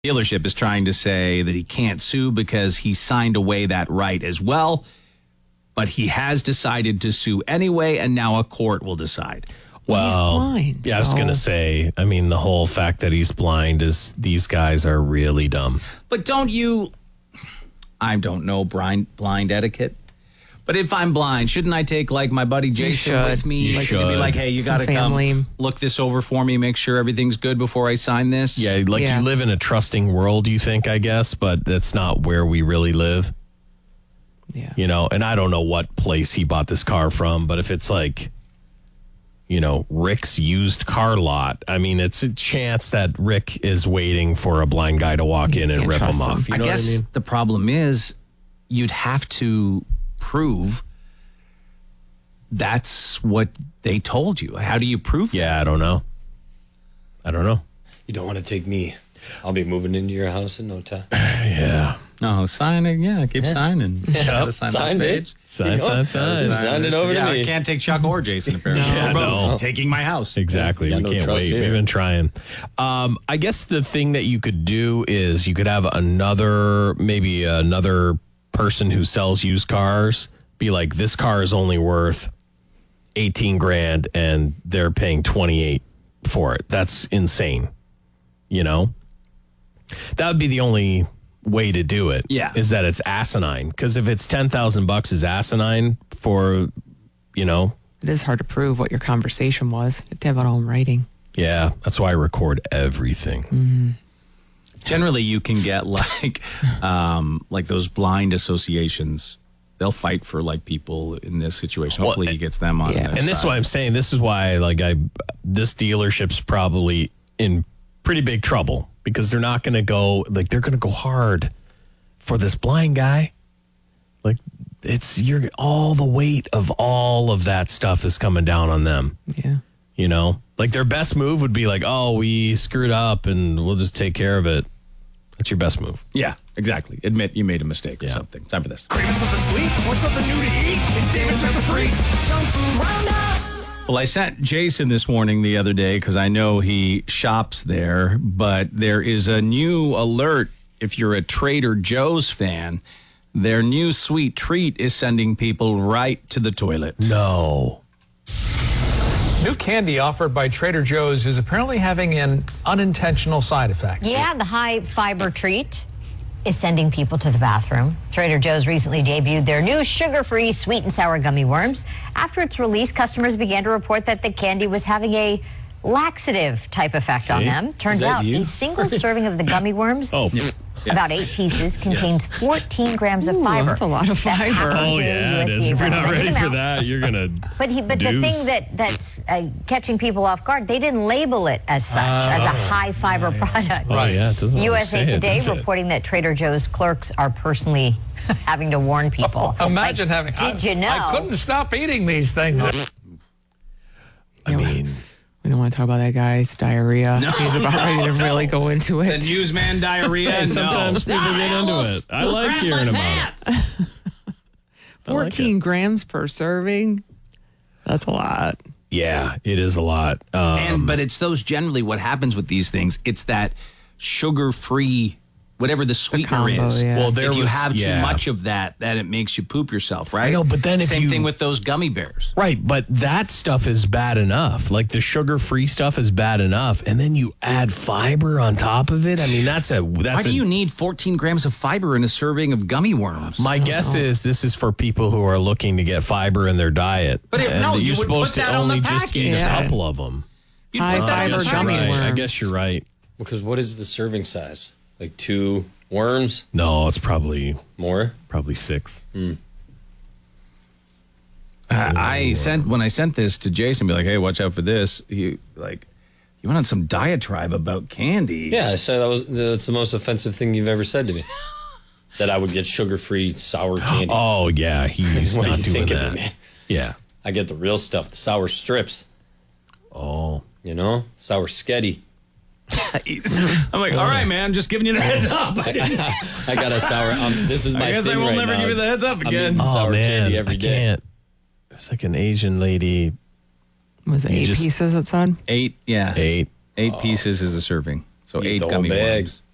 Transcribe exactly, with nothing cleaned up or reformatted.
Dealership is trying to say that he can't sue because he signed away that right as well, but he has decided to sue anyway, and now a court will decide. Well, he's blind, yeah, I was so- going to say, I mean, the whole fact that he's blind is these guys are really dumb. But don't you, I don't know blind, blind etiquette, but if I'm blind, shouldn't I take like my buddy Jason should. with me? You like, should. To be like, hey, you Some got to come family. look this over for me, make sure everything's good before I sign this? Yeah, like Yeah. you live in a trusting world, you think, I guess, but that's not where we really live. Yeah. You know, and I don't know what place he bought this car from, but if it's like, you know, Rick's used car lot, I mean, it's a chance that Rick is waiting for a blind guy to walk You in and can't rip him trust off. him. You know I guess what I mean? the problem is you'd have to prove that's what they told you. How do you prove Yeah, I don't know. I don't know. You don't want to take me. I'll be moving into your house in no time. Yeah. that? No, signing. Yeah, keep signing. Yeah, Gotta sign sign this it. page. Sign, You know, sign, sign. Sign Send it over yeah, to me. I can't take Chuck or Jason, apparently. Yeah, We're both no. taking my house. Exactly. Yeah, we no can't trust wait. here. We've been trying. Um, I guess the thing that you could do is you could have another, maybe another person who sells used cars be like, this car is only worth eighteen grand and they're paying twenty-eight for it. That's insane. You know? That would be the only way to do it. Yeah. Is that it's asinine. Because if it's ten thousand bucks is asinine for, you know, It is hard to prove what your conversation was. You have to have it all in writing. yeah, that's why I record everything. Mm-hmm. Generally, you can get like, um, like those blind associations. They'll fight for like people in this situation. Well, Hopefully, he gets them on. yeah. their And this is side. why I'm saying this is why like I this dealership's probably in pretty big trouble because they're not going to go like they're going to go hard for this blind guy. Like it's you're all the weight of all of that stuff is coming down on them. Yeah. You know, like their best move would be like, oh, we screwed up and we'll just take care of it. That's your best move. Yeah, exactly. Admit you made a mistake or Yeah. something. Time for this. Craving something sweet? Want something new to eat? It's Damon Check the Freeze. Junk food roundup. Well, I sent Jason this morning the other day because I know he shops there, but there is a new alert if you're a Trader Joe's fan. Their new sweet treat is sending people right to the toilet. No. New candy offered by Trader Joe's is apparently having an unintentional side effect. Yeah, the high fiber treat is sending people to the bathroom. Trader Joe's recently debuted their new sugar-free sweet and sour gummy worms. After its release, customers began to report that the candy was having a laxative type effect on them. Turns that out you? a single serving of the gummy worms, Oh. about eight pieces, contains fourteen grams of fiber. that's a lot of That's fiber. half a Oh daily yeah, it U S D A is. If you're not recommended ready for amount. that, you're gonna. But he, but the deuce. thing that that's uh, catching people off guard, they didn't label it as such, as a high fiber product. Oh yeah, it doesn't. really U S A say it, Today does it? reporting that Trader Joe's clerks are personally having to warn people. Imagine Like, having. Did I, you know? I couldn't stop eating these things. I mean, We don't want to talk about that guy's diarrhea. No, He's about ready to really go into The it. newsman diarrhea. hey, sometimes no. people get into it. I like hearing about it. fourteen grams per serving. That's a lot. Yeah, it is a lot. Um, And but it's those generally what happens with these things. It's that sugar-free, whatever the sweetener combo, is. yeah. Well, there if you was- have yeah. too much of that, then it makes you poop yourself, right? I know, but then if same you- thing with those gummy bears. right, but that stuff is bad enough. Like the sugar-free stuff is bad enough, and then you add fiber on top of it. I mean, that's a that's Why do a, you need fourteen grams of fiber in a serving of gummy worms? My guess is this is for people who are looking to get fiber in their diet. But if- And no, you you're would supposed put to that on the only just eat package. a couple of them. You'd High put that fiber on the gummy package. Right, I worms. guess you're right. Because what is the serving size? Like two worms? No, it's probably More? probably six. Uh, I sent when I sent this to Jason, be like, "Hey, watch out for this." He like, he went on some diatribe about candy. Yeah, I said that was that's the most offensive thing you've ever said to me. That I would get sugar-free sour candy. Oh yeah, he's What are not you doing thinking that. of me? Yeah. I get the real stuff, the sour strips. Oh. You know, sour sketty. I'm like, all right, man, I'm just giving you the heads up. I, didn't, I got a sour. Um, this is my I guess thing I will right never now. give you the heads up I'm again. eating Oh sour man, candy every I day. can't. There's like an Asian lady. Was it You eight just- pieces, it said? Eight, yeah, Eight. eight pieces is a serving. So Eat eight the whole gummy bag. worms.